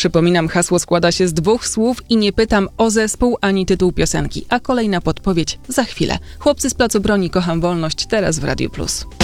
Przypominam, hasło składa się z 2 słów i nie pytam o zespół ani tytuł piosenki, a kolejna podpowiedź za chwilę. Chłopcy z Placu Broni, Kocham Wolność, teraz w Radiu Plus.